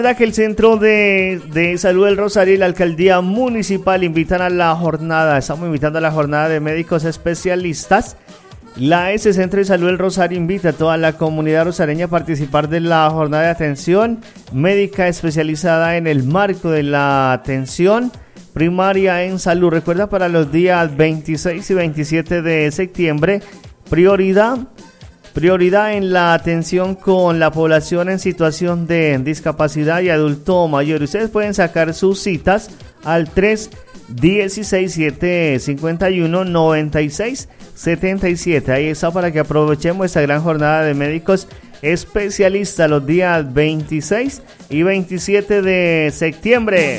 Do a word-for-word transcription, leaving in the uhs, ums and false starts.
Que el Centro de, de Salud del Rosario y la Alcaldía Municipal invitan a la jornada, estamos invitando a la jornada de médicos especialistas. La S Centro de Salud del Rosario invita a toda la comunidad rosareña a participar de la jornada de atención médica especializada en el marco de la atención primaria en salud. Recuerda, para los días veintiséis y veintisiete de septiembre, prioridad Prioridad en la atención con la población en situación de discapacidad y adulto mayor. Ustedes pueden sacar sus citas al tres dieciséis, siete cincuenta y uno, noventa y seis setenta y siete. Ahí está, para que aprovechemos esta gran jornada de médicos especialistas los días veintiséis y veintisiete de septiembre.